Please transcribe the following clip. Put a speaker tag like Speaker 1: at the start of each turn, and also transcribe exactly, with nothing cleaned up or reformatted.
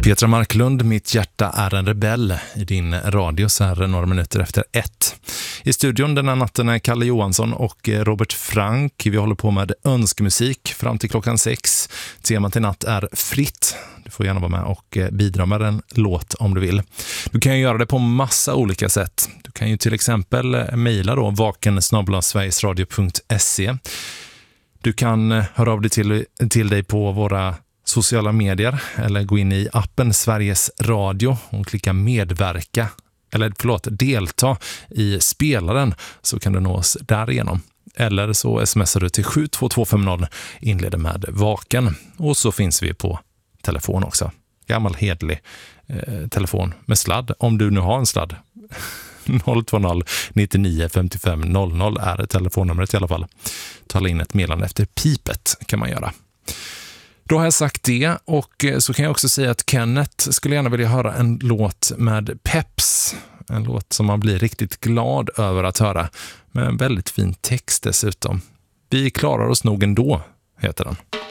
Speaker 1: Petra Marklund, Mitt hjärta är en rebell i din radio så här några minuter efter ett. I studion den här natten är Kalle Johansson och Robert Frank. Vi håller på med önskemusik fram till klockan sex. Temat i natt är fritt. Du får gärna vara med och bidra med en låt om du vill. Du kan ju göra det på massa olika sätt. Du kan ju till exempel mejla då vaken snabel-a sverigesradio punkt se. Du kan höra av dig till, till dig på våra sociala medier eller gå in i appen Sveriges Radio och klicka medverka eller förlåt, delta i spelaren så kan du nå oss därigenom. Eller så smsar du till sju två två fem noll, inleder med vaken. Och så finns vi på telefon också. Gammal hedlig eh, telefon med sladd, om du nu har en sladd. noll två noll nittionio femtiofem noll noll är telefonnumret i alla fall. Tala in ett meddelande efter pipet kan man göra. Då har jag sagt det och så kan jag också säga att Kenneth skulle gärna vilja höra en låt med peps. En låt som man blir riktigt glad över att höra. Med en väldigt fin text dessutom. Vi klarar oss nog ändå, heter den.